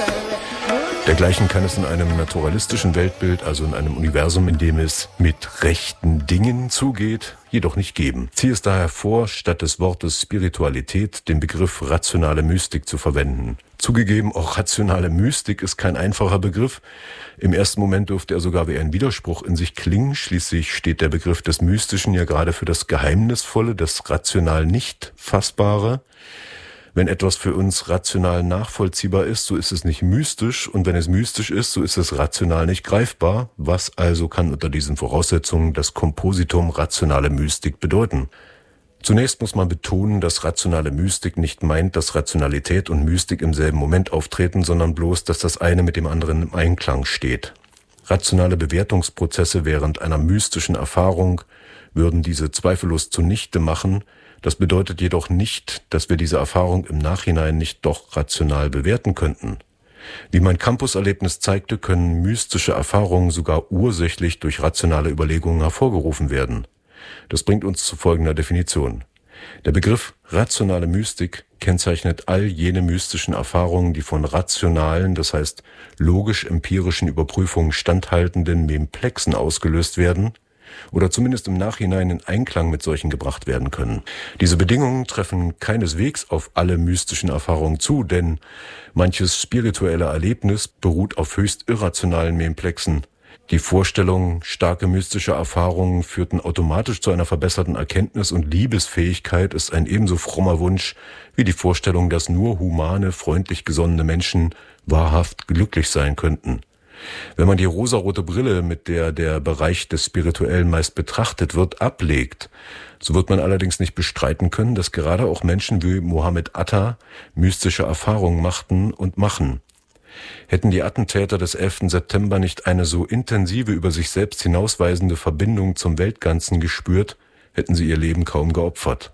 Dergleichen kann es in einem naturalistischen Weltbild, also in einem Universum, in dem es mit rechten Dingen zugeht, jedoch nicht geben. Ziehe es daher vor, statt des Wortes Spiritualität den Begriff rationale Mystik zu verwenden. Zugegeben, auch rationale Mystik ist kein einfacher Begriff. Im ersten Moment dürfte er sogar wie ein Widerspruch in sich klingen. Schließlich steht der Begriff des Mystischen ja gerade für das Geheimnisvolle, das rational nicht Fassbare. Wenn etwas für uns rational nachvollziehbar ist, so ist es nicht mystisch. Und wenn es mystisch ist, so ist es rational nicht greifbar. Was also kann unter diesen Voraussetzungen das Kompositum rationale Mystik bedeuten? Zunächst muss man betonen, dass rationale Mystik nicht meint, dass Rationalität und Mystik im selben Moment auftreten, sondern bloß, dass das eine mit dem anderen im Einklang steht. Rationale Bewertungsprozesse während einer mystischen Erfahrung würden diese zweifellos zunichte machen. Das bedeutet jedoch nicht, dass wir diese Erfahrung im Nachhinein nicht doch rational bewerten könnten. Wie mein Campuserlebnis zeigte, können mystische Erfahrungen sogar ursächlich durch rationale Überlegungen hervorgerufen werden. Das bringt uns zu folgender Definition. Der Begriff rationale Mystik kennzeichnet all jene mystischen Erfahrungen, die von rationalen, das heißt logisch-empirischen Überprüfungen standhaltenden Memplexen ausgelöst werden oder zumindest im Nachhinein in Einklang mit solchen gebracht werden können. Diese Bedingungen treffen keineswegs auf alle mystischen Erfahrungen zu, denn manches spirituelle Erlebnis beruht auf höchst irrationalen Memplexen. Die Vorstellung, starke mystische Erfahrungen führten automatisch zu einer verbesserten Erkenntnis und Liebesfähigkeit ist ein ebenso frommer Wunsch wie die Vorstellung, dass nur humane, freundlich gesonnene Menschen wahrhaft glücklich sein könnten. Wenn man die rosarote Brille, mit der der Bereich des Spirituellen meist betrachtet wird, ablegt, so wird man allerdings nicht bestreiten können, dass gerade auch Menschen wie Mohammed Atta mystische Erfahrungen machten und machen. Hätten die Attentäter des 11. September nicht eine so intensive, über sich selbst hinausweisende Verbindung zum Weltganzen gespürt, hätten sie ihr Leben kaum geopfert.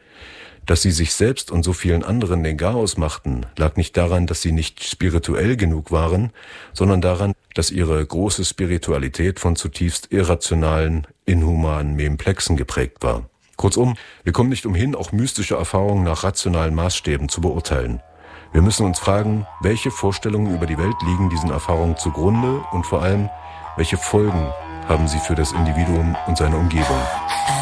Dass sie sich selbst und so vielen anderen den Garaus machten, lag nicht daran, dass sie nicht spirituell genug waren, sondern daran, dass ihre große Spiritualität von zutiefst irrationalen, inhumanen Memplexen geprägt war. Kurzum, wir kommen nicht umhin, auch mystische Erfahrungen nach rationalen Maßstäben zu beurteilen. Wir müssen uns fragen, welche Vorstellungen über die Welt liegen diesen Erfahrungen zugrunde und vor allem, welche Folgen haben sie für das Individuum und seine Umgebung.